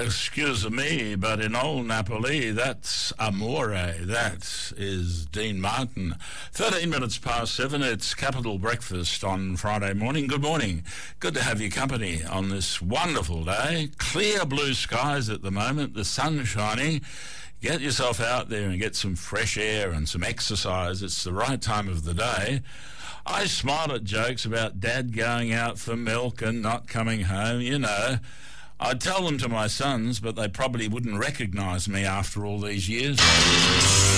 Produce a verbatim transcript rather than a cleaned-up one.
excuse me, but in old Napoli, that's amore. That is Dean Martin. thirteen minutes past seven, it's Capital Breakfast on Friday morning. Good morning. Good to have your company on this wonderful day. Clear blue skies at the moment, the sun shining. Get yourself out there and get some fresh air and some exercise. It's the right time of the day. I smile at jokes about Dad going out for milk and not coming home, you know. I'd tell them to my sons, but they probably wouldn't recognise me after all these years.